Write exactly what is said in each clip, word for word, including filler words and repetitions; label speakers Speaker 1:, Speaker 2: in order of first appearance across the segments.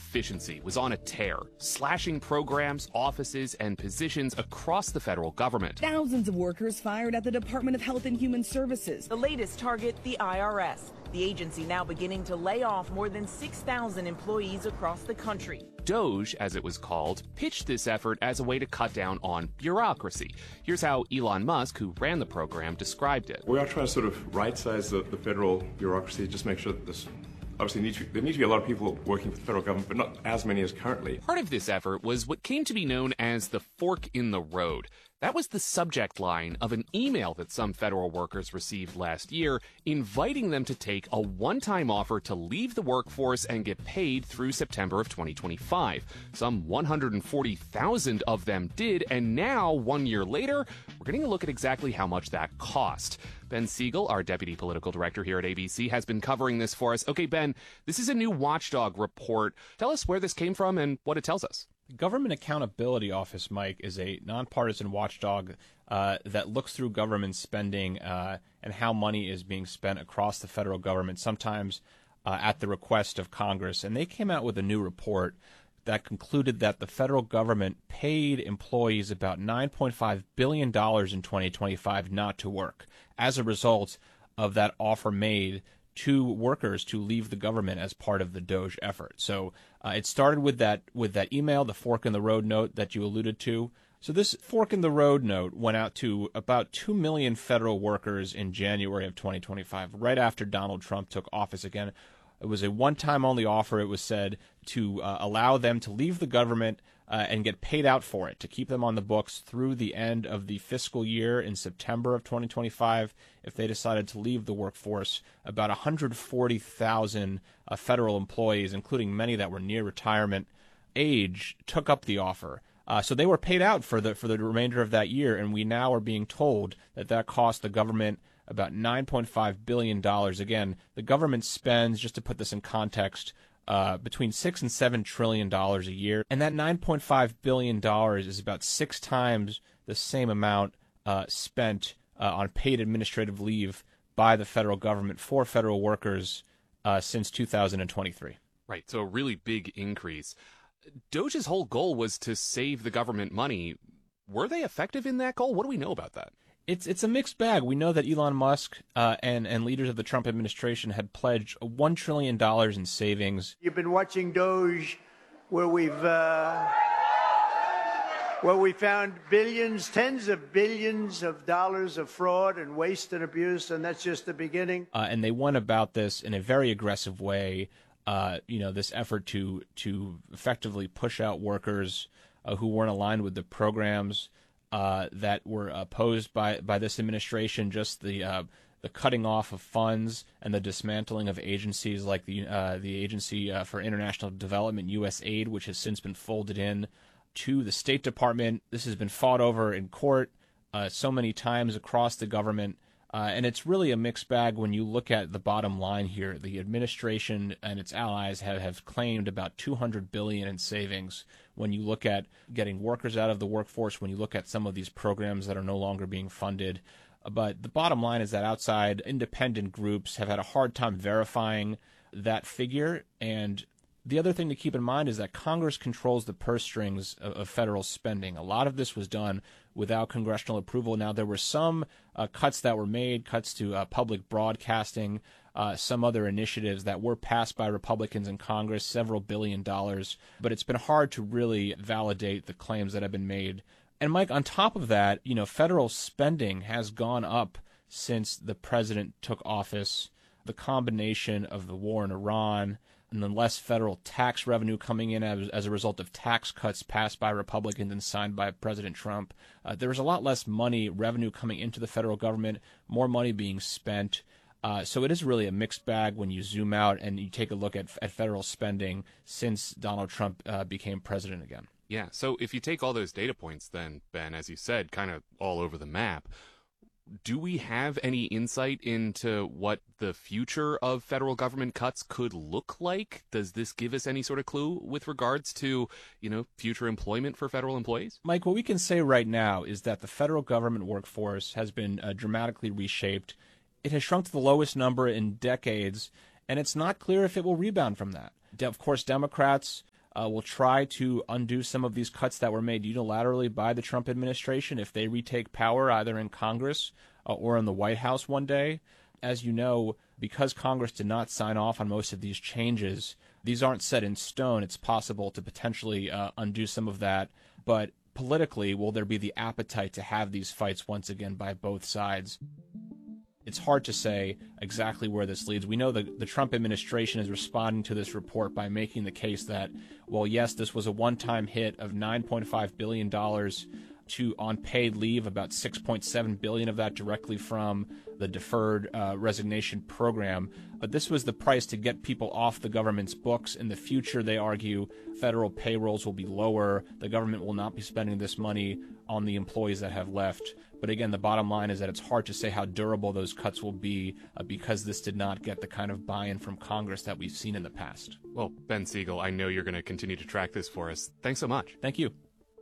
Speaker 1: efficiency was on a tear, slashing programs, offices, and positions across the federal government.
Speaker 2: Thousands of workers fired at the Department of Health and Human Services.
Speaker 3: The latest target, the I R S. The agency now beginning to lay off more than six thousand employees across the country.
Speaker 1: DOGE, as it was called, pitched this effort as a way to cut down on bureaucracy. Here's how Elon Musk, who ran the program, described it.
Speaker 4: We are trying to sort of right-size the, the federal bureaucracy, just make sure that this... Obviously, need to, there need to be a lot of people working for the federal government, but not as many as currently.
Speaker 1: Part of this effort was what came to be known as the fork in the road. That was the subject line of an email that some federal workers received last year, inviting them to take a one-time offer to leave the workforce and get paid through September of twenty twenty-five. Some one hundred forty thousand of them did, and now, one year later, we're getting a look at exactly how much that cost. Ben Siegel, our deputy political director here at A B C, has been covering this for us. Okay, Ben, this is a new watchdog report. Tell us where this came from and what it tells us.
Speaker 5: The Government Accountability Office, Mike, is a nonpartisan watchdog uh, that looks through government spending uh, and how money is being spent across the federal government, sometimes uh, at the request of Congress. And they came out with a new report that concluded that the federal government paid employees about nine point five billion dollars in twenty twenty-five not to work as a result of that offer made to workers to leave the government as part of the DOGE effort. So uh, it started with that with that email, the fork in the road note that you alluded to. So this fork in the road note went out to about two million federal workers in January of twenty twenty-five, right after Donald Trump took office again. It was a one-time only offer, it was said, to uh, allow them to leave the government uh, and get paid out for it, to keep them on the books through the end of the fiscal year in September of twenty twenty-five. If they decided to leave the workforce, about one hundred forty thousand uh, federal employees, including many that were near retirement age, took up the offer. Uh, so they were paid out for the for the remainder of that year, and we now are being told that that cost the government about nine point five billion dollars. Again, the government spends, just to put this in context, uh, between six and seven trillion dollars a year, and that nine point five billion dollars is about six times the same amount uh, spent uh, on paid administrative leave by the federal government for federal workers uh, since two thousand twenty-three.
Speaker 1: Right, so a really big increase. DOGE's whole goal was to save the government money. Were they effective in that goal? What do we know about that?
Speaker 5: It's it's a mixed bag. We know that Elon Musk uh, and, and leaders of the Trump administration had pledged one trillion dollars in savings.
Speaker 6: You've been watching DOGE, where we've uh, where we found billions, tens of billions of dollars of fraud and waste and abuse, and that's just the beginning.
Speaker 5: Uh, and they went about this in a very aggressive way. Uh, you know, this effort to to effectively push out workers uh, who weren't aligned with the programs Uh, that were opposed by, by this administration, just the uh, the cutting off of funds and the dismantling of agencies like the uh, the Agency uh, for International Development, U S A I D, which has since been folded in to the State Department. This has been fought over in court uh, so many times across the government, uh, and it's really a mixed bag when you look at the bottom line here. The administration and its allies have, have claimed about two hundred billion dollars in savings. When you look at getting workers out of the workforce, when you look at some of these programs that are no longer being funded. But the bottom line is that outside independent groups have had a hard time verifying that figure. And the other thing to keep in mind is that Congress controls the purse strings of, of federal spending. A lot of this was done without congressional approval. Now, there were some uh, cuts that were made, cuts to uh, public broadcasting, Uh, some other initiatives that were passed by Republicans in Congress, several billion dollars. But it's been hard to really validate the claims that have been made. And, Mike, on top of that, you know, federal spending has gone up since the president took office. The combination of the war in Iran and then less federal tax revenue coming in as, as a result of tax cuts passed by Republicans and signed by President Trump. Uh, there was a lot less money, revenue coming into the federal government, more money being spent. Uh, so it is really a mixed bag when you zoom out and you take a look at, at federal spending since Donald Trump uh, became president again.
Speaker 1: Yeah, so if you take all those data points then, Ben, as you said, kind of all over the map, do we have any insight into what the future of federal government cuts could look like? Does this give us any sort of clue with regards to, you know, future employment for federal employees?
Speaker 5: Mike, what we can say right now is that the federal government workforce has been uh, dramatically reshaped. It has shrunk to the lowest number in decades, and it's not clear if it will rebound from that. De- of course, Democrats uh, will try to undo some of these cuts that were made unilaterally by the Trump administration if they retake power either in Congress uh, or in the White House one day. As you know, because Congress did not sign off on most of these changes, these aren't set in stone. It's possible to potentially uh, undo some of that. But politically, will there be the appetite to have these fights once again by both sides? It's hard to say exactly where this leads. We know that the Trump administration is responding to this report by making the case that, well, yes, this was a one-time hit of nine point five billion dollars to on paid leave, about six point seven billion dollars of that directly from the deferred uh, resignation program. But this was the price to get people off the government's books. In the future, they argue, federal payrolls will be lower. The government will not be spending this money on the employees that have left. But again, the bottom line is that it's hard to say how durable those cuts will be uh, because this did not get the kind of buy-in from Congress that we've seen in the past.
Speaker 1: Well, Ben Siegel, I know you're going to continue to track this for us. Thanks so much.
Speaker 5: Thank you.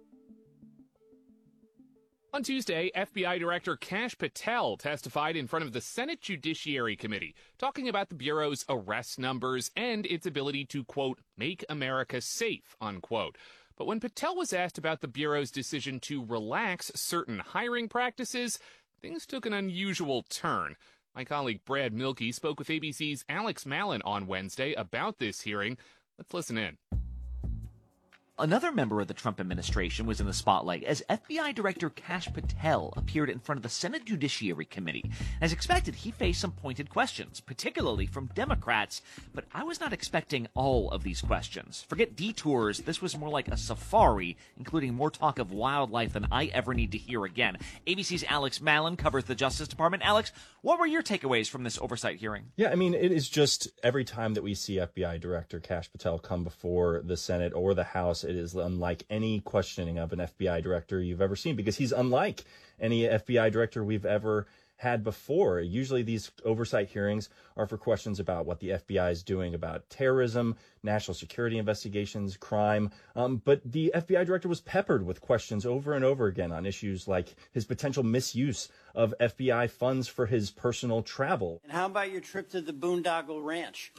Speaker 1: On Tuesday, F B I Director Kash Patel testified in front of the Senate Judiciary Committee, talking about the Bureau's arrest numbers and its ability to, quote, make America safe, unquote. But when Patel was asked about the Bureau's decision to relax certain hiring practices, things took an unusual turn. My colleague Brad Milkey spoke with A B C's Alex Malin on Wednesday about this hearing. Let's listen in.
Speaker 7: Another member of the Trump administration was in the spotlight as F B I Director Kash Patel appeared in front of the Senate Judiciary Committee. As expected, he faced some pointed questions, particularly from Democrats, but I was not expecting all of these questions. Forget detours, this was more like a safari, including more talk of wildlife than I ever need to hear again. A B C's Alex Malin covers the Justice Department. Alex, what were your takeaways from this oversight hearing?
Speaker 8: Yeah, I mean, it is just every time that we see F B I Director Kash Patel come before the Senate or the House, it is unlike any questioning of an F B I director you've ever seen, because he's unlike any F B I director we've ever had before. Usually these oversight hearings are for questions about what the F B I is doing about terrorism, national security investigations, crime. Um, but the F B I director was peppered with questions over and over again on issues like his potential misuse of F B I funds for his personal travel.
Speaker 9: And how about your trip to the Boondoggle Ranch?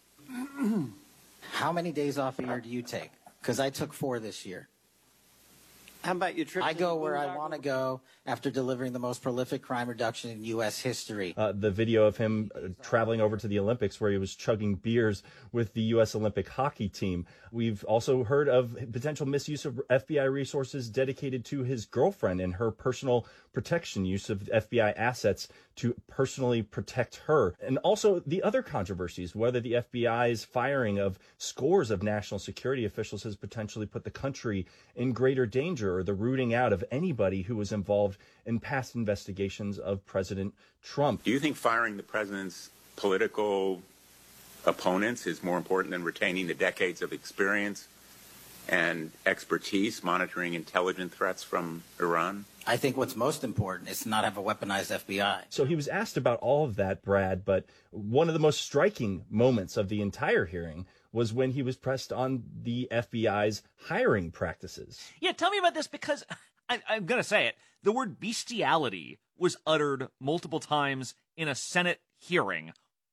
Speaker 10: How many days off a year do you take? Because I took four this year.
Speaker 9: How about your trip
Speaker 10: I
Speaker 9: to
Speaker 10: go
Speaker 9: the
Speaker 10: where I
Speaker 9: Boondoggle-
Speaker 10: want to go after delivering the most prolific crime reduction in U S history.
Speaker 8: Uh, the video of him uh, traveling over to the Olympics where he was chugging beers with the U S Olympic hockey team. We've also heard of potential misuse of F B I resources dedicated to his girlfriend and her personal protection, use of F B I assets to personally protect her. And also the other controversies, whether the F B I's firing of scores of national security officials has potentially put the country in greater danger, or the rooting out of anybody who was involved in past investigations of President Trump.
Speaker 11: Do you think firing the president's political opponents is more important than retaining the decades of experience and expertise monitoring intelligent threats from Iran?
Speaker 10: I think what's most important is to not have a weaponized F B I.
Speaker 8: So he was asked about all of that, Brad, but one of the most striking moments of the entire hearing was when he was pressed on the F B I's hiring practices.
Speaker 7: Yeah, tell me about this, because I, I'm going to say it. The word bestiality was uttered multiple times in a Senate hearing.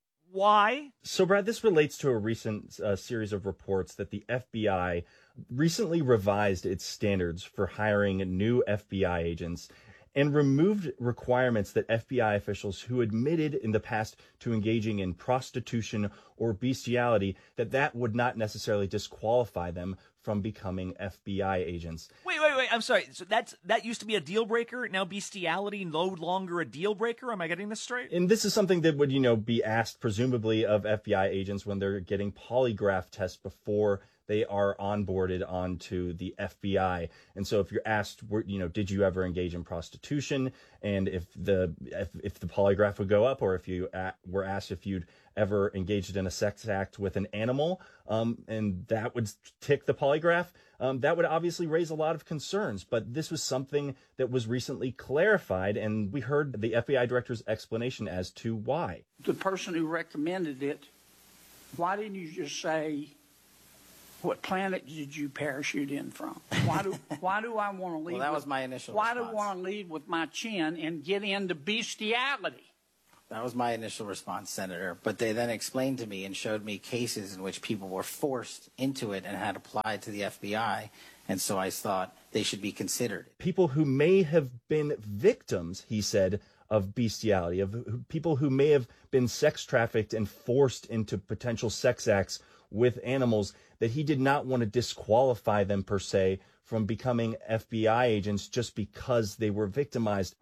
Speaker 7: Why?
Speaker 8: So, Brad, this relates to a recent uh, series of reports that the F B I recently revised its standards for hiring new F B I agents and removed requirements that F B I officials who admitted in the past to engaging in prostitution or bestiality, that that would not necessarily disqualify them from becoming F B I agents.
Speaker 7: Wait, wait, wait. I'm sorry. So that's that used to be a deal breaker. Now bestiality no longer a deal breaker. Am I getting this straight?
Speaker 8: And this is something that would, you know, be asked presumably of F B I agents when they're getting polygraph tests before they are onboarded onto the F B I. And so if you're asked, you know, did you ever engage in prostitution? And if the if, if the polygraph would go up, or if you were asked if you'd ever engaged in a sex act with an animal, um, and that would tick the polygraph, um, that would obviously raise a lot of concerns. But this was something that was recently clarified, and we heard the F B I director's explanation as to why.
Speaker 12: The person who recommended it, why didn't you just say, what planet did you parachute in from? Why do why do I want to lead?
Speaker 10: Well, that
Speaker 12: with,
Speaker 10: was my initial
Speaker 12: Why
Speaker 10: response.
Speaker 12: do I want to lead with my chin and get into bestiality?
Speaker 10: That was my initial response, Senator. But they then explained to me and showed me cases in which people were forced into it and had applied to the F B I. And so I thought they should be considered.
Speaker 8: People who may have been victims, he said, of bestiality, of people who may have been sex trafficked and forced into potential sex acts with animals, that he did not want to disqualify them per se from becoming F B I agents just because they were victimized.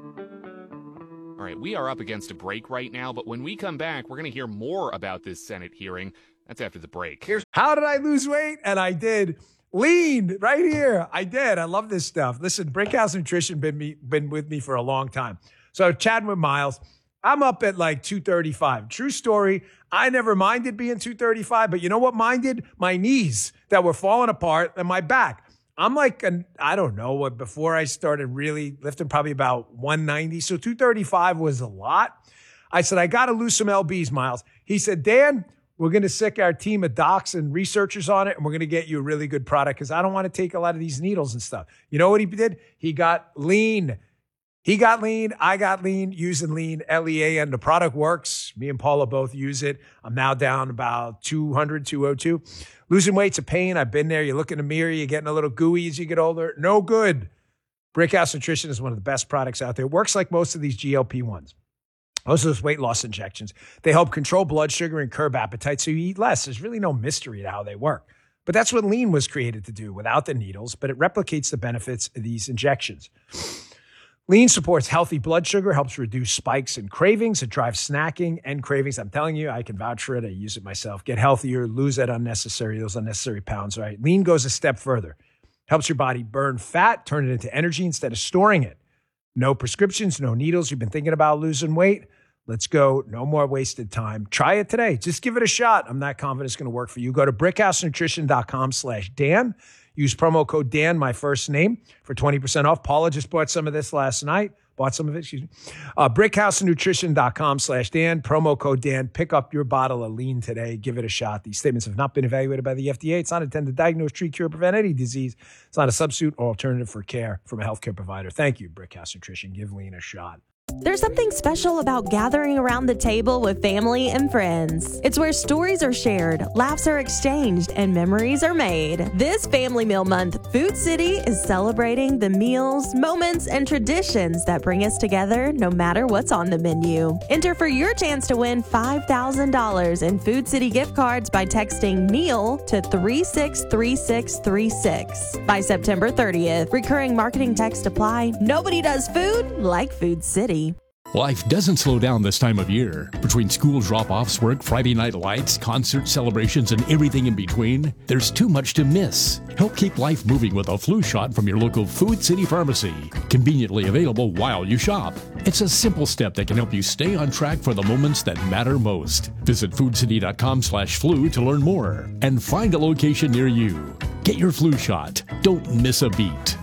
Speaker 1: All right, we are up against a break right now, but when we come back, we're going to hear more about this Senate hearing. That's after the break.
Speaker 13: Here's how did I lose weight? And I did. Lean right here. I did. I love this stuff. Listen, Brickhouse Nutrition been me been with me for a long time. So chatting with Miles, I'm up at like two thirty-five. True story. I never minded being two thirty-five, but you know what minded? My knees that were falling apart and my back. I'm like, an, I don't know what, before I started really lifting, probably about one ninety. So two thirty-five was a lot. I said, I got to lose some L Bs, Miles. He said, Dan, we're going to sick our team of docs and researchers on it, and we're going to get you a really good product because I don't want to take a lot of these needles and stuff. You know what he did? He got lean. He got lean. I got lean using lean, L E A N. The product works. Me and Paula both use it. I'm now down about two hundred, two oh two. Losing weight's a pain. I've been there. You look in the mirror, you're getting a little gooey as you get older. No good. Brickhouse Nutrition is one of the best products out there. It works like most of these G L P ones. Most of those weight loss injections. They help control blood sugar and curb appetite so you eat less. There's really no mystery to how they work. But that's what lean was created to do without the needles, but it replicates the benefits of these injections. Lean supports healthy blood sugar, helps reduce spikes and cravings. It drives snacking and cravings. I'm telling you, I can vouch for it. I use it myself. Get healthier, lose that unnecessary, those unnecessary pounds, right? Lean goes a step further. Helps your body burn fat, turn it into energy instead of storing it. No prescriptions, no needles. You've been thinking about losing weight? Let's go. No more wasted time. Try it today. Just give it a shot. I'm not confident it's going to work for you. Go to brickhousenutrition.com slash Dan. Use promo code Dan, my first name, for twenty percent off. Paula just bought some of this last night. Bought some of it, excuse me. Uh, brickhousenutrition.com slash Dan. Promo code Dan. Pick up your bottle of lean today. Give it a shot. These statements have not been evaluated by the F D A. It's not intended to diagnose, treat, cure, prevent any disease. It's not a substitute or alternative for care from a healthcare provider. Thank you, Brickhouse Nutrition. Give lean a shot.
Speaker 14: There's something special about gathering around the table with family and friends. It's where stories are shared, laughs are exchanged, and memories are made. This Family Meal Month, Food City is celebrating the meals, moments, and traditions that bring us together no matter what's on the menu. Enter for your chance to win five thousand dollars in Food City gift cards by texting MEAL to three six three six three six by September thirtieth. Recurring marketing text apply. Nobody does food like Food City.
Speaker 15: Life doesn't slow down this time of year. Between school drop-offs, work, Friday night lights, concert celebrations, and everything in between, there's too much to miss. Help keep life moving with a flu shot from your local Food City Pharmacy. Conveniently available while you shop. It's a simple step that can help you stay on track for the moments that matter most. Visit foodcity.com slash flu to learn more and find a location near you. Get your flu shot. Don't miss a beat.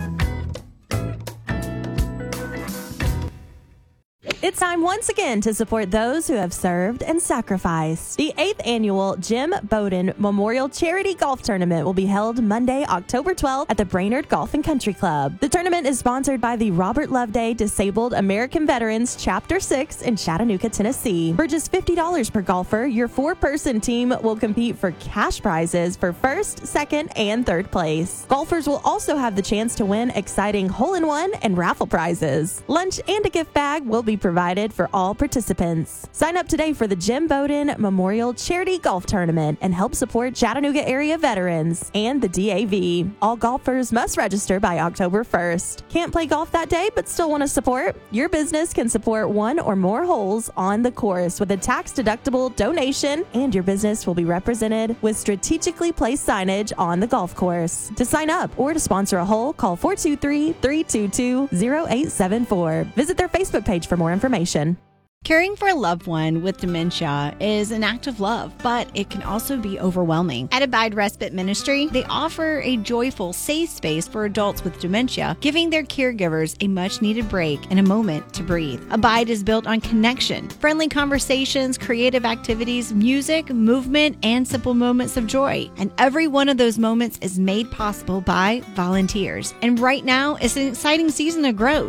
Speaker 14: It's time once again to support those who have served and sacrificed. The eighth annual Jim Bowden Memorial Charity Golf Tournament will be held Monday, October twelfth at the Brainerd Golf and Country Club. The tournament is sponsored by the Robert Loveday Disabled American Veterans Chapter six in Chattanooga, Tennessee. For just fifty dollars per golfer, your four-person team will compete for cash prizes for first, second, and third place. Golfers will also have the chance to win exciting hole-in-one and raffle prizes. Lunch and a gift bag will be provided provided for all participants. Sign up today for the Jim Bowden Memorial Charity Golf Tournament and help support Chattanooga area veterans and the D A V. All golfers must register by October first. Can't play golf that day but still want to support? Your business can support one or more holes on the course with a tax-deductible donation, and your business will be represented with strategically placed signage on the golf course. To sign up or to sponsor a hole, call four two three, three two two, zero eight seven four. Visit their Facebook page for more information. Information.
Speaker 16: Caring for a loved one with dementia is an act of love, but it can also be overwhelming. At Abide Respite Ministry, they offer a joyful, safe space for adults with dementia, giving their caregivers a much-needed break and a moment to breathe. Abide is built on connection, friendly conversations, creative activities, music, movement, and simple moments of joy. And every one of those moments is made possible by volunteers. And right now, it's an exciting season of growth.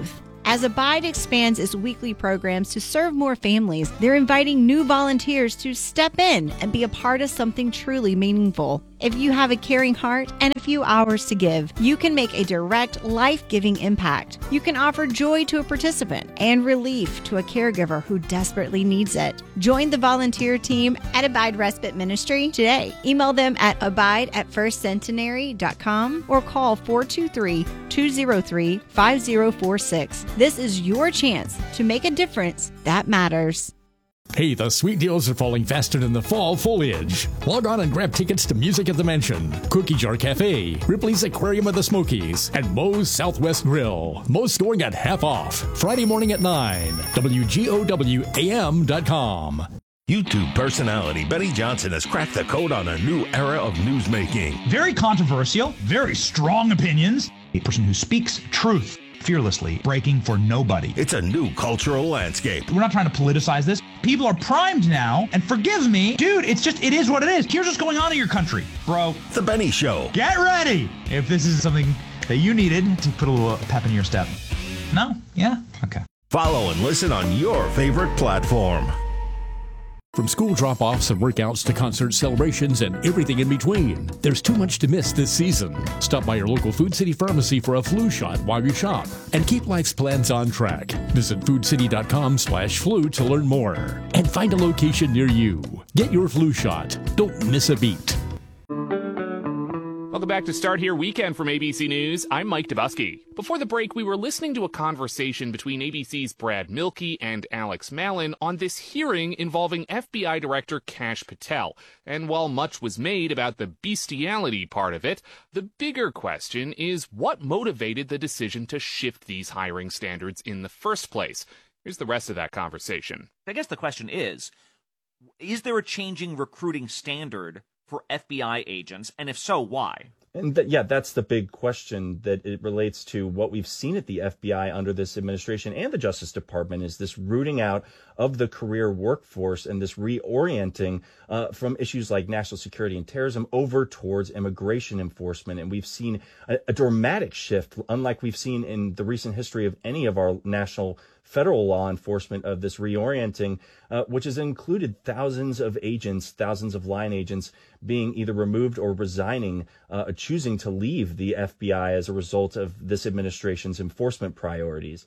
Speaker 16: As Abide expands its weekly programs to serve more families, they're inviting new volunteers to step in and be a part of something truly meaningful. If you have a caring heart and a few hours to give, you can make a direct, life-giving impact. You can offer joy to a participant and relief to a caregiver who desperately needs it. Join the volunteer team at Abide Respite Ministry today. Email them at abide at first centenary dot com or call four two three, two zero three, five zero four six. This is your chance to make a difference that matters.
Speaker 15: Hey, the sweet deals are falling faster than the fall foliage. Log on and grab tickets to Music at the Mansion, Cookie Jar Cafe, Ripley's Aquarium of the Smokies, and Moe's Southwest Grill. Moe's going at half off. Friday morning at nine. W G O W A M dot com.
Speaker 17: YouTube personality Benny Johnson has cracked the code on a new era of newsmaking.
Speaker 18: Very controversial, very strong opinions. A person who speaks truth fearlessly, breaking for nobody.
Speaker 17: It's a new cultural landscape.
Speaker 18: We're not trying to politicize this. People are primed now, and forgive me, dude, it's just, it is what it is. Here's what's going on in your country, bro.
Speaker 17: The Benny Show.
Speaker 18: Get ready if this is something that you needed to put a little pep in your step. No? Yeah? Okay.
Speaker 17: Follow and listen on your favorite platform.
Speaker 15: From school drop-offs and workouts to concert celebrations and everything in between, there's too much to miss this season. Stop by your local Food City pharmacy for a flu shot while you shop and keep life's plans on track. Visit food city dot com slash flu to learn more and find a location near you. Get your flu shot. Don't miss a beat.
Speaker 1: Welcome back to Start Here Weekend from A B C News. I'm Mike Dubusky. Before the break, we were listening to a conversation between A B C's Brad Milkey and Alex Malin on this hearing involving F B I Director Kash Patel. And while much was made about the bestiality part of it, the bigger question is what motivated the decision to shift these hiring standards in the first place? Here's the rest of that conversation.
Speaker 7: I guess the question is, is there a changing recruiting standard for F B I agents, and if so, why?
Speaker 8: And th- yeah, that's the big question that it relates to what we've seen at the F B I under this administration and the Justice Department is this rooting out of the career workforce and this reorienting uh, from issues like national security and terrorism over towards immigration enforcement. And we've seen a, a dramatic shift, unlike we've seen in the recent history of any of our national federal law enforcement, of this reorienting, uh, which has included thousands of agents, thousands of line agents being either removed or resigning, uh, choosing to leave the F B I as a result of this administration's enforcement priorities.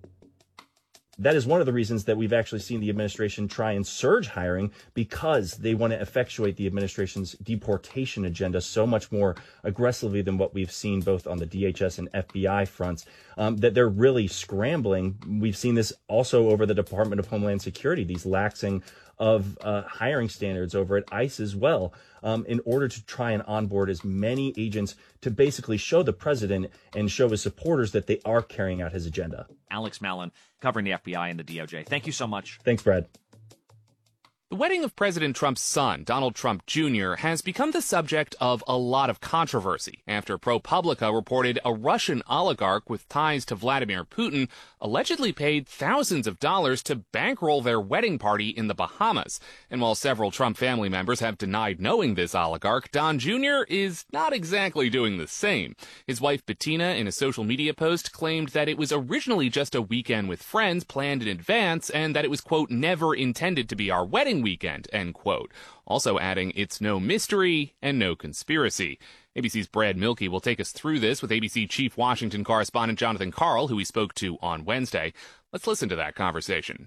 Speaker 8: That is one of the reasons that we've actually seen the administration try and surge hiring, because they want to effectuate the administration's deportation agenda so much more aggressively than what we've seen both on the D H S and F B I fronts, um, that they're really scrambling. We've seen this also over the Department of Homeland Security, these laxing of uh, hiring standards over at ICE as well, um, in order to try and onboard as many agents to basically show the president and show his supporters that they are carrying out his agenda.
Speaker 7: Alex Malin, covering the F B I and the D O J. Thank you so much.
Speaker 8: Thanks, Brad.
Speaker 1: The wedding of President Trump's son, Donald Trump Junior, has become the subject of a lot of controversy after ProPublica reported a Russian oligarch with ties to Vladimir Putin allegedly paid thousands of dollars to bankroll their wedding party in the Bahamas. And while several Trump family members have denied knowing this oligarch, Don Junior is not exactly doing the same. His wife Bettina, in a social media post, claimed that it was originally just a weekend with friends planned in advance and that it was, quote, never intended to be our wedding weekend, end quote. Also adding, it's no mystery and no conspiracy. A B C's Brad Milkey will take us through this with A B C Chief Washington Correspondent Jonathan Karl, who we spoke to on Wednesday. Let's listen to that conversation.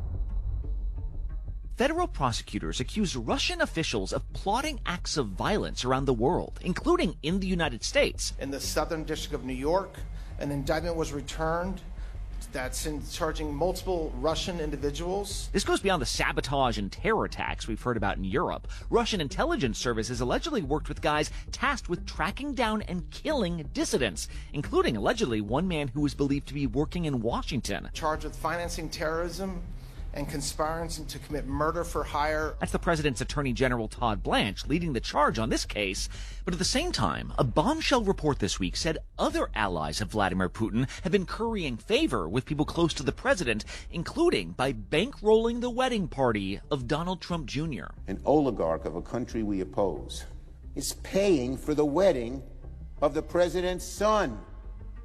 Speaker 7: Federal prosecutors accuse Russian officials of plotting acts of violence around the world, including in the United States.
Speaker 19: In the Southern District of New York, an indictment was returned that's in charging multiple Russian individuals.
Speaker 7: This goes beyond the sabotage and terror attacks we've heard about in Europe. Russian intelligence services allegedly worked with guys tasked with tracking down and killing dissidents, including allegedly one man who was believed to be working in Washington.
Speaker 19: Charged with financing terrorism and conspiring to commit murder for hire.
Speaker 7: That's the president's attorney general, Todd Blanche, leading the charge on this case. But at the same time, a bombshell report this week said other allies of Vladimir Putin have been currying favor with people close to the president, including by bankrolling the wedding party of Donald Trump Junior
Speaker 20: An oligarch of a country we oppose is paying for the wedding of the president's son.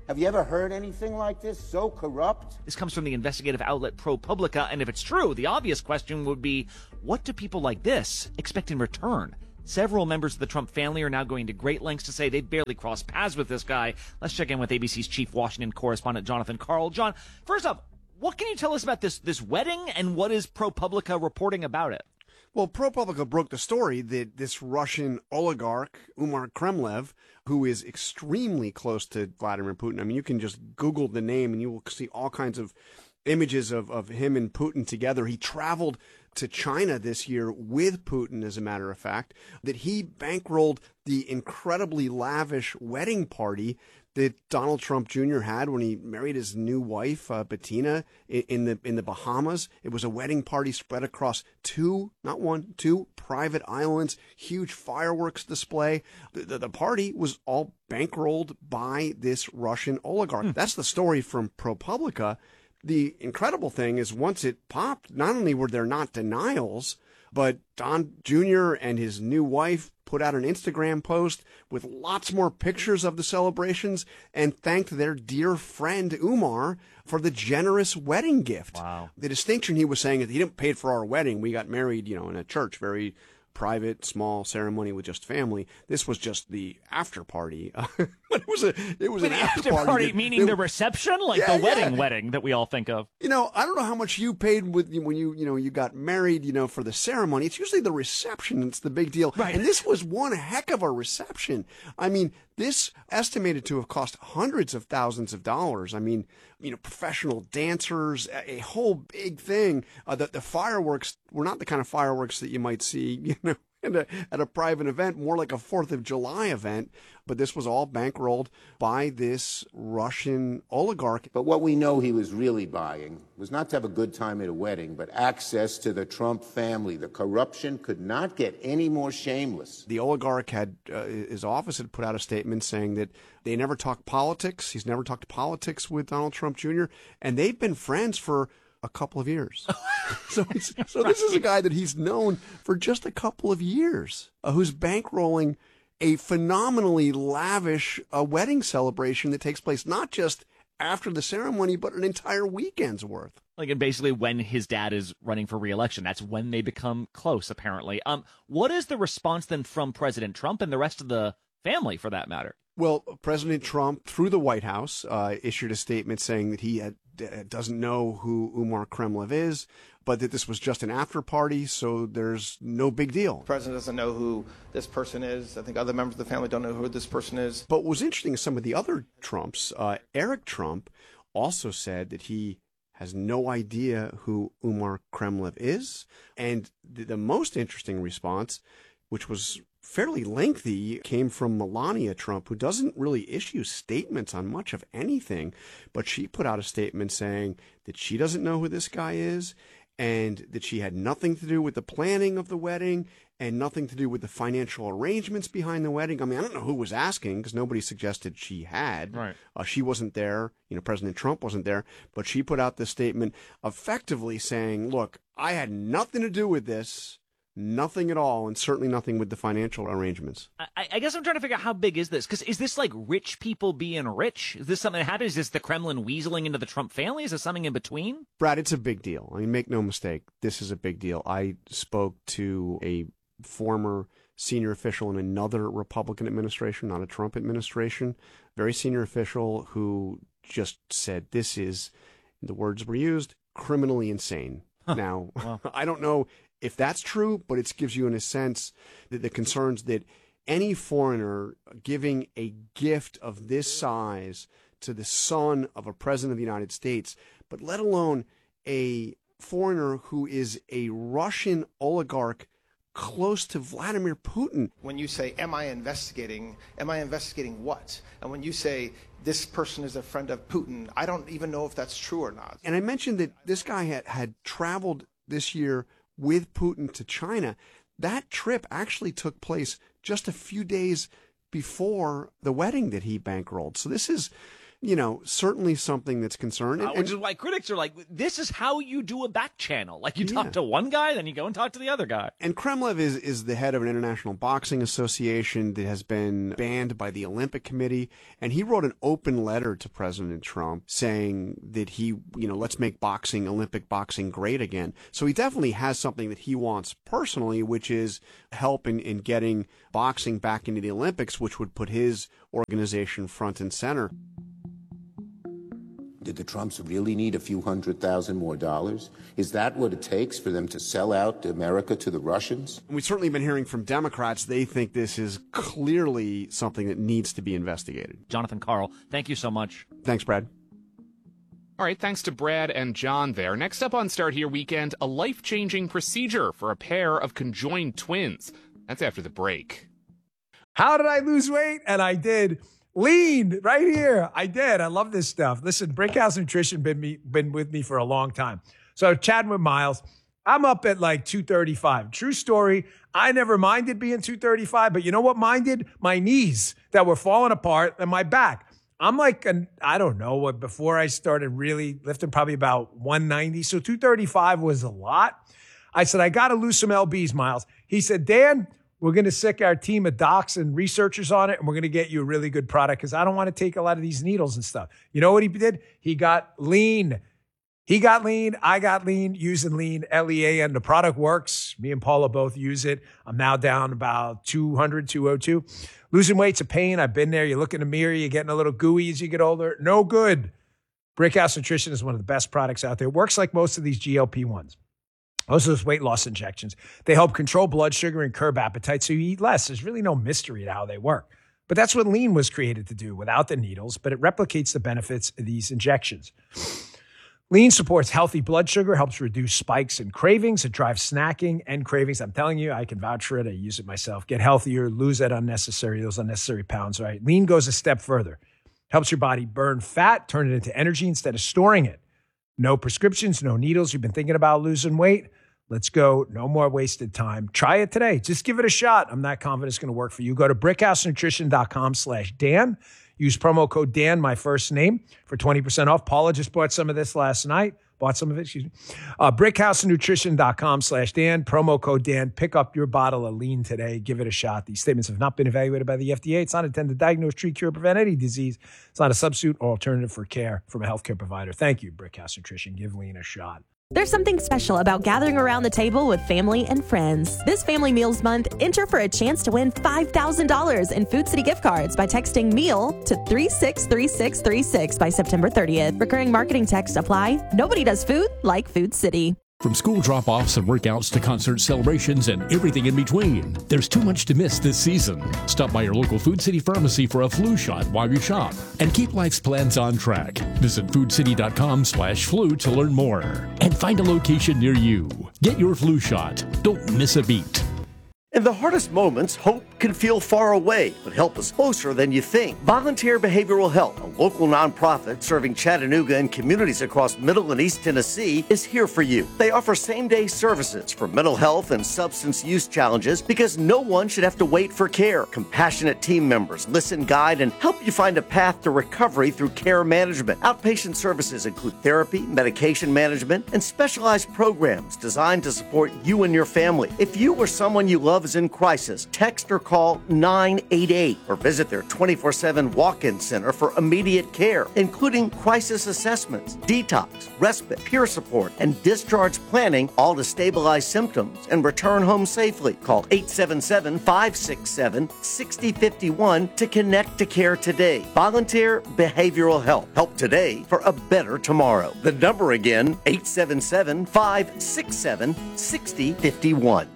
Speaker 20: Have you ever heard anything like this? So corrupt?
Speaker 7: This comes from the investigative outlet ProPublica, and if it's true, the obvious question would be, what do people like this expect in return? Several members of the Trump family are now going to great lengths to say they barely crossed paths with this guy. Let's check in with A B C's chief Washington correspondent, Jonathan Karl. John, first off, what can you tell us about this, this wedding, and what is ProPublica reporting about it?
Speaker 21: Well, ProPublica broke the story that this Russian oligarch, Umar Kremlev, who is extremely close to Vladimir Putin. I mean, you can just Google the name and you will see all kinds of images of, of him and Putin together. He traveled to China this year with Putin, as a matter of fact, that he bankrolled the incredibly lavish wedding party that Donald Trump Junior had when he married his new wife, uh, Bettina, in, in the in the Bahamas. It was a wedding party spread across two, not one, two private islands, huge fireworks display. The, the, the party was all bankrolled by this Russian oligarch. Hmm. That's the story from ProPublica. The incredible thing is once it popped, not only were there not denials, but Don Junior and his new wife put out an Instagram post with lots more pictures of the celebrations and thanked their dear friend Umar for the generous wedding gift.
Speaker 7: Wow.
Speaker 21: The distinction he was saying is he didn't pay for our wedding. We got married, you know, in a church, very private, small ceremony with just family. This was just the after party. But it was a it was
Speaker 7: Wait,
Speaker 21: an
Speaker 7: the
Speaker 21: after,
Speaker 7: after
Speaker 21: party,
Speaker 7: party
Speaker 21: that,
Speaker 7: meaning
Speaker 21: that,
Speaker 7: the reception, like
Speaker 21: yeah,
Speaker 7: the wedding
Speaker 21: yeah.
Speaker 7: wedding that we all think of.
Speaker 21: You know, I don't know how much you paid with when you you know you got married. You know, for the ceremony, it's usually the reception that's the big deal.
Speaker 7: Right.
Speaker 21: And this was one heck of a reception. I mean, this estimated to have cost hundreds of thousands of dollars. I mean, you know, professional dancers, a, a whole big thing. Uh, the the fireworks were not the kind of fireworks that you might see, you know, At a, at a private event, more like a fourth of July event, but this was all bankrolled by this Russian oligarch.
Speaker 20: But what we know he was really buying was not to have a good time at a wedding, but access to the Trump family. The corruption could not get any more shameless.
Speaker 21: The oligarch had, uh, his office had put out a statement saying that they never talked politics. He's never talked politics with Donald Trump Junior, and they've been friends for a couple of years. so he's, so this is a guy that he's known for just a couple of years, uh, who's bankrolling a phenomenally lavish uh, wedding celebration that takes place not just after the ceremony, but an entire weekend's worth.
Speaker 7: Like, and basically when his dad is running for re-election, that's when they become close, apparently. Um, what is the response then from President Trump and the rest of the family, for that matter?
Speaker 21: Well, President Trump, through the White House, uh, issued a statement saying that he had, uh, doesn't know who Umar Kremlev is, but that this was just an after party, so there's no big deal.
Speaker 19: The president doesn't know who this person is. I think other members of the family don't know who this person is.
Speaker 21: But what was interesting is some of the other Trumps, uh, Eric Trump also said that he has no idea who Umar Kremlev is. And the, the most interesting response, which was fairly lengthy, came from Melania Trump, who doesn't really issue statements on much of anything, but she put out a statement saying that she doesn't know who this guy is and that she had nothing to do with the planning of the wedding and nothing to do with the financial arrangements behind the wedding. I mean, I don't know who was asking because nobody suggested she had.
Speaker 7: Right.
Speaker 21: Uh, she wasn't there. You know, President Trump wasn't there, but she put out this statement effectively saying, look, I had nothing to do with this. Nothing at all, and certainly nothing with the financial arrangements.
Speaker 7: I, I guess I'm trying to figure out how big is this? Because is this like rich people being rich? Is this something that happens? Is this the Kremlin weaseling into the Trump family? Is this something in between?
Speaker 21: Brad, it's a big deal. I mean, make no mistake, this is a big deal. I spoke to a former senior official in another Republican administration, not a Trump administration, very senior official who just said this is, the words were used, criminally insane. Huh. Now, wow. I don't know if that's true, but it gives you in a sense that the concerns that any foreigner giving a gift of this size to the son of a president of the United States, but let alone a foreigner who is a Russian oligarch close to Vladimir Putin.
Speaker 19: When you say, am I investigating, am I investigating what? And when you say, this person is a friend of Putin, I don't even know if that's true or not.
Speaker 21: And I mentioned that this guy had, had traveled this year with Putin to China. That trip actually took place just a few days before the wedding that he bankrolled. So this is, you know, certainly something that's concerned.
Speaker 7: Uh,
Speaker 21: And-
Speaker 7: which
Speaker 21: and-
Speaker 7: is why critics are like, this is how you do a back channel. Like you
Speaker 21: Yeah.
Speaker 7: talk to one guy, then you go and talk to the other guy.
Speaker 21: And Kremlev is, is the head of an international boxing association that has been banned by the Olympic Committee. And he wrote an open letter to President Trump saying that he, you know, let's make boxing, Olympic boxing great again. So he definitely has something that he wants personally, which is help in, in getting boxing back into the Olympics, which would put his organization front and center.
Speaker 20: Did the Trumps really need a few hundred thousand more dollars? Is that what it takes for them to sell out America to the Russians?
Speaker 21: And we've certainly been hearing from Democrats, they think this is clearly something that needs to be investigated.
Speaker 7: Jonathan Karl, thank you so much.
Speaker 21: Thanks, Brad.
Speaker 1: All right, thanks to Brad and John there. Next up on Start Here Weekend, a life-changing procedure for a pair of conjoined twins. That's after the break.
Speaker 13: How did I lose weight? And I did. Lean right here. I did. I love this stuff. Listen, Brickhouse Nutrition been me been with me for a long time. So chatting with Miles, I'm up at like two thirty-five. True story. I never minded being two thirty-five, but you know what minded? My knees that were falling apart and my back. I'm like, an, I don't know what, before I started really lifting, probably about one ninety. So two thirty-five was a lot. I said, I got to lose some L Bs, Miles. He said, Dan, we're going to sick our team of docs and researchers on it, and we're going to get you a really good product because I don't want to take a lot of these needles and stuff. You know what he did? He got lean. He got lean. I got lean using lean, L E A N. The product works. Me and Paula both use it. I'm now down about two hundred, two oh two. Losing weight's a pain. I've been there. You look in the mirror, you're getting a little gooey as you get older. No good. Brickhouse Nutrition is one of the best products out there. It works like most of these G L P ones. Most of those weight loss injections, they help control blood sugar and curb appetite so you eat less. There's really no mystery to how they work. But that's what lean was created to do without the needles, but it replicates the benefits of these injections. Lean supports healthy blood sugar, helps reduce spikes and cravings. It drives snacking and cravings. I'm telling you, I can vouch for it. I use it myself. Get healthier, lose that unnecessary, those unnecessary pounds, right? Lean goes a step further. Helps your body burn fat, turn it into energy instead of storing it. No prescriptions, no needles. You've been thinking about losing weight? Let's go. No more wasted time. Try it today. Just give it a shot. I'm not confident it's going to work for you. Go to brickhousenutrition.com slash Dan. Use promo code Dan, my first name, for twenty percent off. Paula just bought some of this last night. Bought some of it, excuse me. Uh, brickhousenutrition.com slash Dan. Promo code Dan. Pick up your bottle of lean today. Give it a shot. These statements have not been evaluated by the F D A. It's not intended to diagnose, treat, cure, or prevent any disease. It's not a substitute or alternative for care from a healthcare provider. Thank you, Brickhouse Nutrition. Give lean a shot.
Speaker 14: There's something special about gathering around the table with family and friends. This Family Meals Month, enter for a chance to win five thousand dollars in Food City gift cards by texting MEAL to three six three six three six by September thirtieth. Recurring marketing text apply. Nobody does food like Food City.
Speaker 15: From school drop-offs and workouts to concert celebrations and everything in between, there's too much to miss this season. Stop by your local Food City pharmacy for a flu shot while you shop and keep life's plans on track. Visit foodcity.com slash flu to learn more and find a location near you. Get your flu shot. Don't miss a beat.
Speaker 2: In the hardest moments, hope can feel far away, but help is closer than you think. Volunteer Behavioral Health, a local nonprofit serving Chattanooga and communities across Middle and East Tennessee, is here for you. They offer same-day services for mental health and substance use challenges because no one should have to wait for care. Compassionate team members listen, guide, and help you find a path to recovery through care management. Outpatient services include therapy, medication management, and specialized programs designed to support you and your family. If you or someone you love is in crisis, text or call nine eight eight or visit their twenty-four seven walk-in center for immediate care, including crisis assessments, detox, respite, peer support, and discharge planning, all to stabilize symptoms and return home safely. Call eight seven seven, five six seven, six zero five one to connect to care today. Volunteer Behavioral Health. Help today for a better tomorrow. The number again, eight seven seven, five six seven, six zero five one.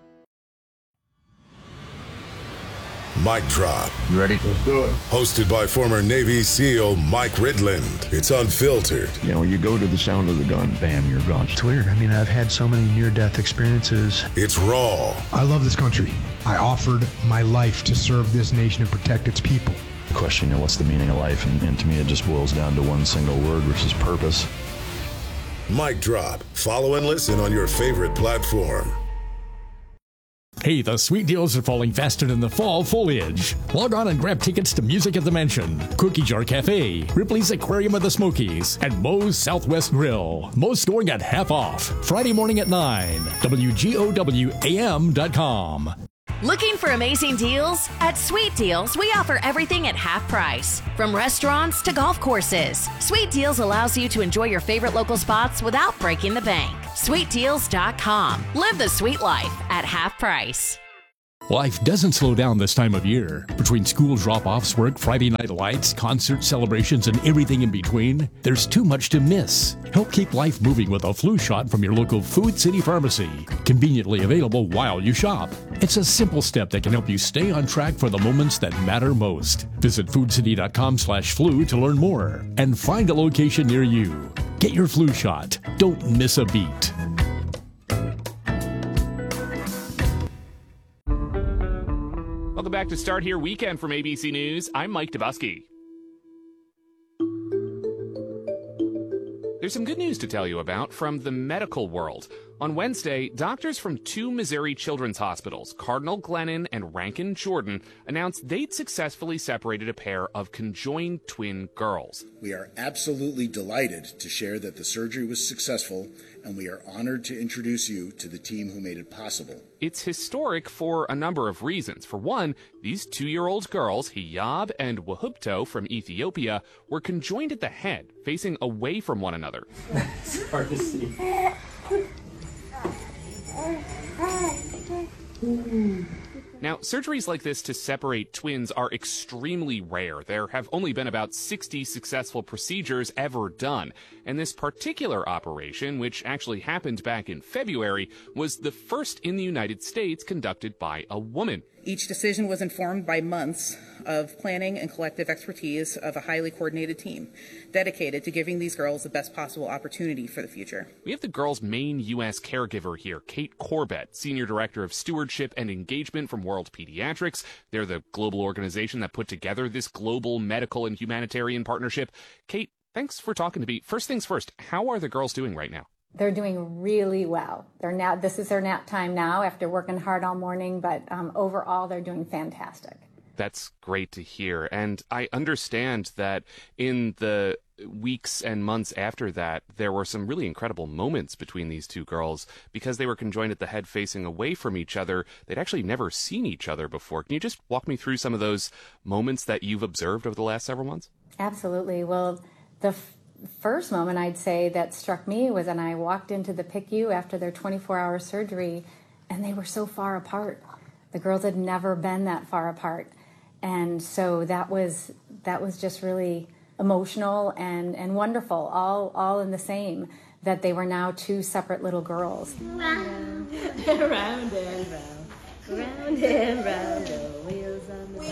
Speaker 17: Mic Drop.
Speaker 22: You ready? Let's do it.
Speaker 17: Hosted by former Navy SEAL Mike Ridland. It's unfiltered.
Speaker 22: You know, you go to the sound of the gun, bam, you're gone. It's weird. I mean, I've had so many near-death experiences.
Speaker 17: It's raw.
Speaker 23: I love this country. I offered my life to serve this nation and protect its people.
Speaker 22: Question, you know, what's the meaning of life? And, and to me, it just boils down to one single word, which is purpose.
Speaker 17: Mic Drop. Follow and listen on your favorite platform.
Speaker 15: Hey, the sweet deals are falling faster than the fall foliage. Log on and grab tickets to Music at the Mansion, Cookie Jar Cafe, Ripley's Aquarium of the Smokies, and Moe's Southwest Grill. Most going at half off. Friday morning at nine. W G O W A M dot com.
Speaker 3: Looking for amazing deals? At Sweet Deals, we offer everything at half price. From restaurants to golf courses, Sweet Deals allows you to enjoy your favorite local spots without breaking the bank. Sweet Deals dot com. Live the sweet life at half price.
Speaker 15: Life doesn't slow down this time of year. Between school drop-offs, work, Friday night lights, concert celebrations, and everything in between, there's too much to miss. Help keep life moving with a flu shot from your local Food City Pharmacy. Conveniently available while you shop. It's a simple step that can help you stay on track for the moments that matter most. Visit food city dot com slash flu to learn more and find a location near you. Get your flu shot. Don't miss a beat.
Speaker 1: Welcome back to Start Here Weekend from A B C News. I'm Mike Dubusky. There's some good news to tell you about from the medical world. On Wednesday, doctors from two Missouri children's hospitals, Cardinal Glennon and Rankin Jordan, announced they'd successfully separated a pair of conjoined twin girls.
Speaker 4: We are absolutely delighted to share that the surgery was successful, and we are honored to introduce you to the team who made it possible.
Speaker 1: It's historic for a number of reasons. For one, these two-year-old girls, Hiyab and Wahubto from Ethiopia, were conjoined at the head, facing away from one another.
Speaker 6: It's hard to see.
Speaker 1: Now, surgeries like this to separate twins are extremely rare. There have only been about sixty successful procedures ever done. And this particular operation, which actually happened back in February, was the first in the United States conducted by a woman.
Speaker 24: Each decision was informed by months of planning and collective expertise of a highly coordinated team dedicated to giving these girls the best possible opportunity for the future.
Speaker 1: We have the girls' main U S caregiver here, Kate Corbett, Senior Director of Stewardship and Engagement from World Pediatrics. They're the global organization that put together this global medical and humanitarian partnership. Kate, thanks for talking to me. First things first, how are the girls doing right now?
Speaker 25: They're doing really well. They're now, this is their nap time now after working hard all morning, but um, overall they're doing fantastic.
Speaker 1: That's great to hear. And I understand that in the weeks and months after that, there were some really incredible moments between these two girls because they were conjoined at the head facing away from each other. They'd actually never seen each other before. Can you just walk me through some of those moments that you've observed over the last several months?
Speaker 25: Absolutely. Well, the f- first moment I'd say that struck me was when I walked into the P I C U after their twenty-four hour surgery, and they were so far apart. The girls had never been that far apart. And so that was that was just really emotional and, and wonderful, all all in the same, that they were now two separate little girls.
Speaker 6: Round and round and round, round and round, the wheels on the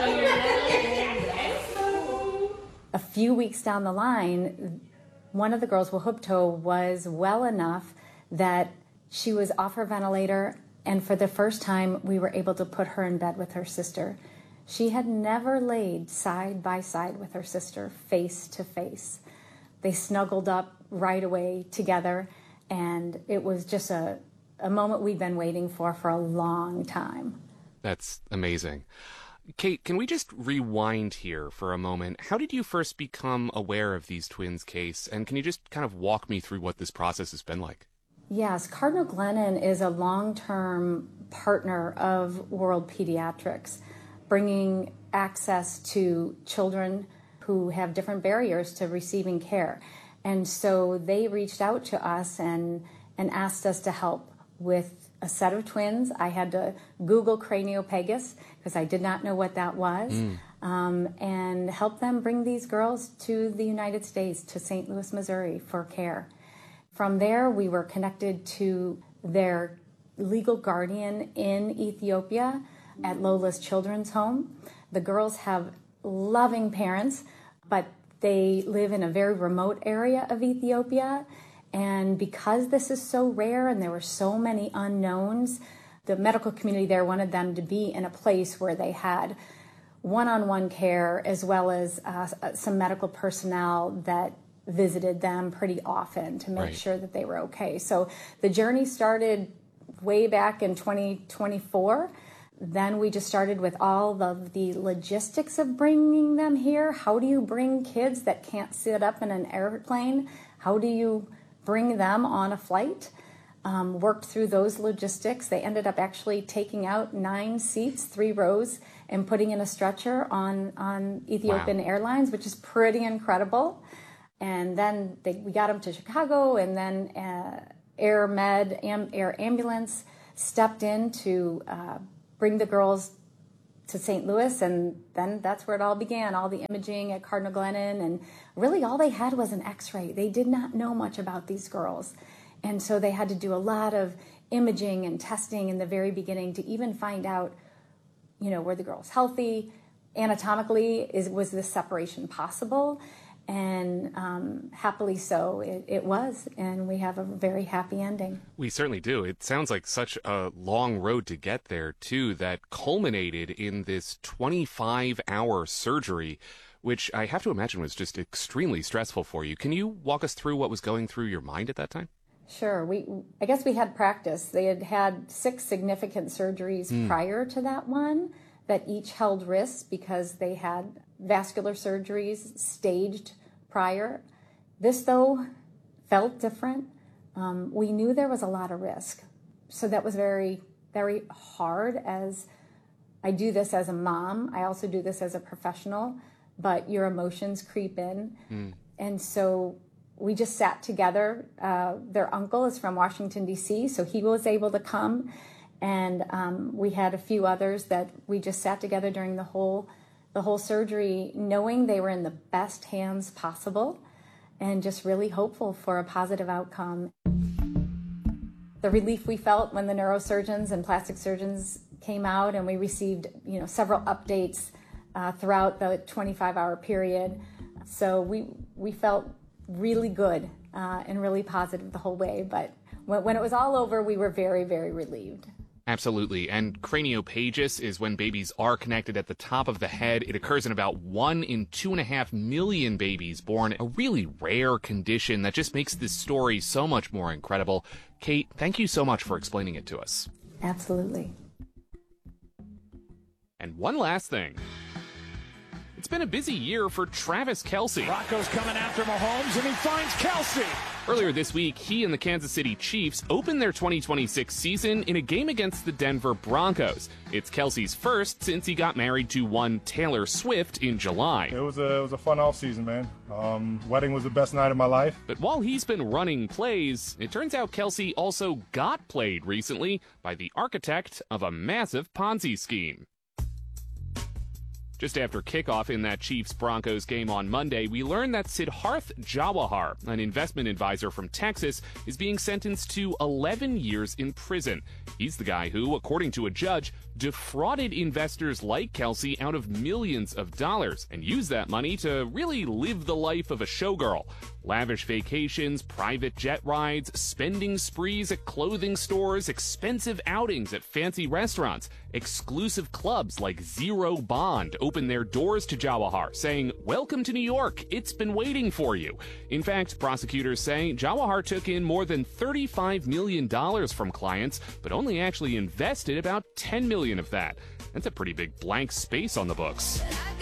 Speaker 6: bus.
Speaker 25: A few weeks down the line, one of the girls, Wahubto, was well enough that she was off her ventilator, and for the first time, we were able to put her in bed with her sister. She had never laid side by side with her sister, face to face. They snuggled up right away together, and it was just a, a moment we'd been waiting for for a long time.
Speaker 1: That's amazing. Kate, can we just rewind here for a moment? How did you first become aware of these twins' case, and can you just kind of walk me through what this process has been like?
Speaker 25: Yes, Cardinal Glennon is a long-term partner of World Pediatrics, bringing access to children who have different barriers to receiving care. And so they reached out to us and, and asked us to help with a set of twins. I had to Google craniopagus because I did not know what that was, mm. um, and help them bring these girls to the United States, to Saint Louis, Missouri, for care. From there, we were connected to their legal guardian in Ethiopia at Lola's Children's Home. The girls have loving parents, but they live in a very remote area of Ethiopia. And because this is so rare and there were so many unknowns, the medical community there wanted them to be in a place where they had one-on-one care as well as uh, some medical personnel that visited them pretty often to make
Speaker 1: Right.
Speaker 25: sure that they were okay. So the journey started way back in twenty twenty-four. Then we just started with all of the logistics of bringing them here. How do you bring kids that can't sit up in an airplane? How do you bring them on a flight? Um, worked through those logistics. They ended up actually taking out nine seats, three rows, and putting in a stretcher on, on Ethiopian wow. Airlines, which is pretty incredible. And then they, we got them to Chicago, and then uh, Air Med, Am, Air Ambulance stepped in to uh, bring the girls to Saint Louis, and then that's where it all began, all the imaging at Cardinal Glennon, and really all they had was an x-ray. They did not know much about these girls, and so they had to do a lot of imaging and testing in the very beginning to even find out, you know, were the girls healthy, anatomically, is was this separation possible? And um, happily so, it, it was, and we have a very happy ending.
Speaker 1: We certainly do. It sounds like such a long road to get there, too, that culminated in this twenty-five hour surgery, which I have to imagine was just extremely stressful for you. Can you walk us through what was going through your mind at that time?
Speaker 25: Sure. We, I guess we had practice. They had had six significant surgeries mm. prior to that one that each held risks because they had vascular surgeries staged prior. This, though, felt different. Um, we knew there was a lot of risk. So that was very, very hard. As I do this as a mom, I also do this as a professional, but your emotions creep in. Mm. And so we just sat together. Uh, their uncle is from Washington, D C, so he was able to come. And um, we had a few others that we just sat together during the whole the whole surgery, knowing they were in the best hands possible and just really hopeful for a positive outcome. The relief we felt when the neurosurgeons and plastic surgeons came out, and we received, you know, several updates uh, throughout the twenty-five hour period. So we we felt really good uh, and really positive the whole way. But when, when it was all over, we were very, very relieved.
Speaker 1: Absolutely. And craniophagus is when babies are connected at the top of the head. It occurs in about one in two and a half million babies born, a really rare condition that just makes this story so much more incredible. Kate, thank you so much for explaining it to us.
Speaker 25: Absolutely.
Speaker 1: And one last thing. It's been a busy year for Travis Kelce.
Speaker 5: Rocco's coming after Mahomes, and he finds Kelce.
Speaker 1: Earlier this week, he and the Kansas City Chiefs opened their twenty twenty-six season in a game against the Denver Broncos. It's Kelce's first since he got married to one Taylor Swift in July.
Speaker 9: It was a, it was a fun offseason, man. Um, wedding was the best night of my life.
Speaker 1: But while he's been running plays, it turns out Kelce also got played recently by the architect of a massive Ponzi scheme. Just after kickoff in that Chiefs-Broncos game on Monday, we learned that Siddharth Jawahar, an investment advisor from Texas, is being sentenced to eleven years in prison. He's the guy who, according to a judge, defrauded investors like Kelce out of millions of dollars and used that money to really live the life of a showgirl. Lavish vacations, private jet rides, spending sprees at clothing stores, expensive outings at fancy restaurants. Exclusive clubs like Zero Bond opened their doors to Jawahar, saying, "Welcome to New York, it's been waiting for you." In fact, prosecutors say Jawahar took in more than thirty-five million dollars from clients, but only actually invested about ten million dollars of that. That's a pretty big blank space on the books.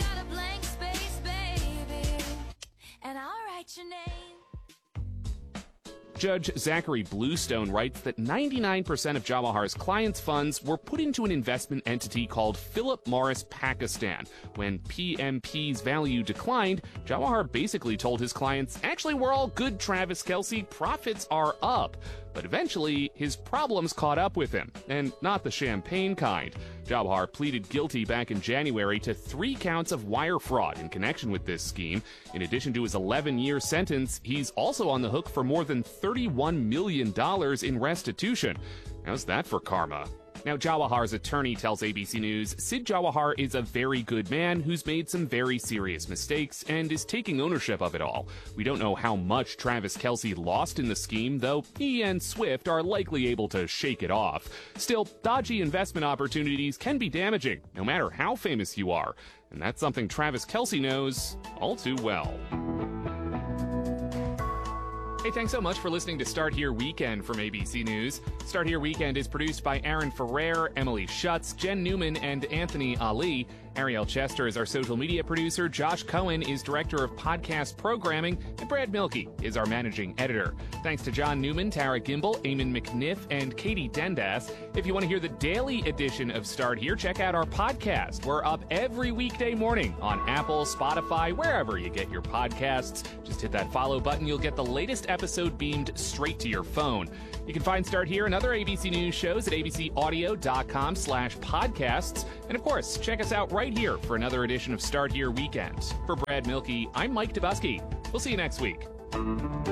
Speaker 1: Judge Zachary Bluestone writes that ninety-nine percent of Jawahar's clients' funds were put into an investment entity called Philip Morris Pakistan. When P M P's value declined, Jawahar basically told his clients, "Actually, we're all good, Travis Kelce. Profits are up." But eventually, his problems caught up with him, and not the champagne kind. Jawahar pleaded guilty back in January to three counts of wire fraud in connection with this scheme. In addition to his eleven year sentence, he's also on the hook for more than thirty-one million dollars in restitution. How's that for karma? Now, Jawahar's attorney tells A B C News, Sid Jawahar is a very good man who's made some very serious mistakes and is taking ownership of it all. We don't know how much Travis Kelce lost in the scheme, though he and Swift are likely able to shake it off. Still, dodgy investment opportunities can be damaging, no matter how famous you are. And that's something Travis Kelce knows all too well. Hey, thanks so much for listening to Start Here Weekend from A B C News. Start Here Weekend is produced by Aaron Ferrer, Emily Schutz, Jen Newman, and Anthony Ali. Ariel Chester is our social media producer. Josh Cohen is director of podcast programming. And Brad Milkey is our managing editor. Thanks to John Newman, Tara Gimbel, Eamon McNiff, and Katie Dendas. If you want to hear the daily edition of Start Here, check out our podcast. We're up every weekday morning on Apple, Spotify, wherever you get your podcasts. Just hit that follow button. You'll get the latest episode beamed straight to your phone. You can find Start Here and other A B C News shows at abcaudio.com slash podcasts. And of course, check us out right here for another edition of Start Here Weekend. For Brad Milkey, I'm Mike Dubusky. We'll see you next week.